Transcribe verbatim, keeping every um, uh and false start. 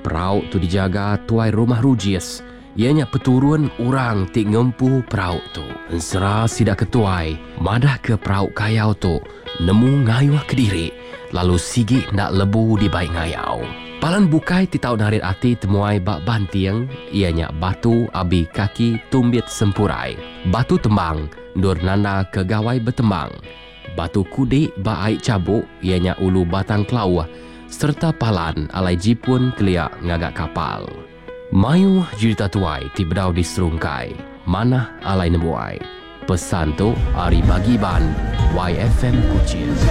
Perauk tu dijaga tuai rumah rujis. Ianya peturun orang tik ngempu perauk tu. Ensera sidak ketuai, madah ke perauk kayau tu, nemu ngayuh ke diri, lalu sigik nak lebu di baik ngayau. Palan bukai titau narit ati temuai bak bantiang, ianya batu abi kaki tumbit sempurai. Batu tembang, dur nanda ke gawai bertembang. Batu kudik bak aik cabuk, ianya ulu batang kelauh, serta palan alai jipun keliak ngagak kapal. Mayu cerita tuai ti bedau di serungkai, mana alai nemuai. Pesan tu Ari bagi ban Y F M Kuching.